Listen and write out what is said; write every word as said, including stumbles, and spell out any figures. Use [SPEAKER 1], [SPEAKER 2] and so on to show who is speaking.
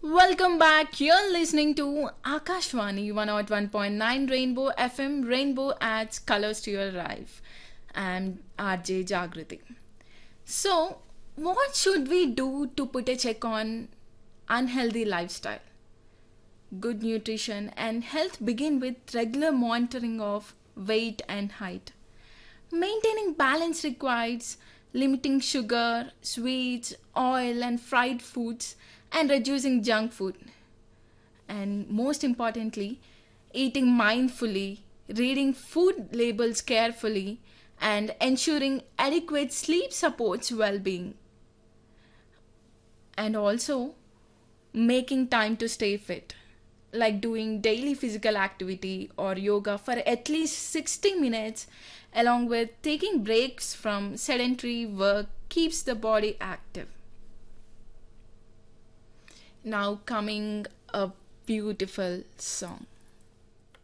[SPEAKER 1] Welcome back. You're listening to Akashvani one oh one point nine Rainbow F M. Rainbow adds colors to your life. I'm R J Jagriti. So, what should we do to put a check on unhealthy lifestyle? Good nutrition and health begin with regular monitoring of weight and height. Maintaining balance requires limiting sugar, sweets, oil, and fried foods, and reducing junk food. And most importantly, eating mindfully, reading food labels carefully, and ensuring adequate sleep supports well being. And also, making time to stay fit, like doing daily physical activity or yoga for at least sixty minutes, along with taking breaks from sedentary work, keeps the body active. Now, coming a beautiful song.